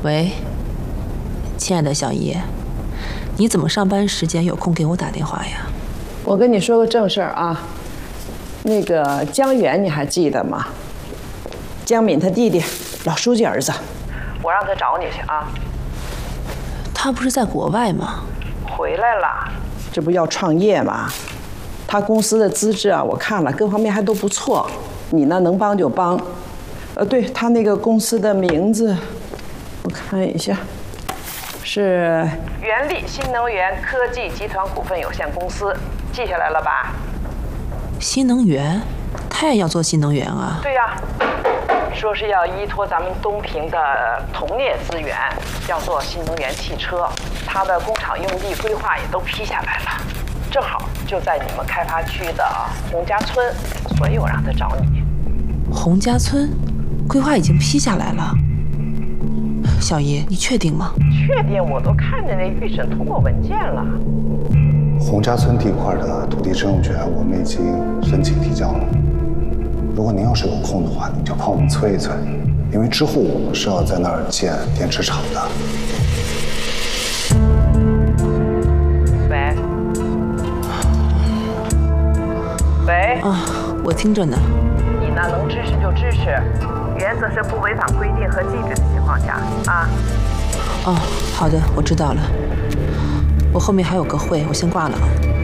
喂，亲爱的小姨，你怎么上班时间有空给我打电话呀？ 我跟你说个正事儿啊，那个江源你还记得吗？江敏他弟弟，老书记儿子，我让他找你去啊。 他不是在国外吗？ 回来了，这不要创业吗？他公司的资质啊，我看了，各方面还都不错。你呢，能帮就帮。对他那个公司的名字，我看一下，是原力新能源科技集团股份有限公司，记下来了吧？ 新能源，他也要做新能源啊？ 对呀，说是要依托咱们东平的铜镍资源，要做新能源汽车。他的工厂用地规划也都批下来了，正好就在你们开发区的洪家村，所以我让他找你。 洪家村，规划已经批下来了。小姨，你确定吗？ 确定，我都看见那预审通过文件了。 洪家村地块的土地征用权，我们已经申请提交了。如果您要是有空的话，您就帮我们催一催，因为之后我们是要在那儿建电池厂的。 喂，喂， 我听着呢。 你呢，能支持就支持，原则是不违反规定和禁止的情况下啊。 好的，我知道了。我后面还有个会，我先挂了啊。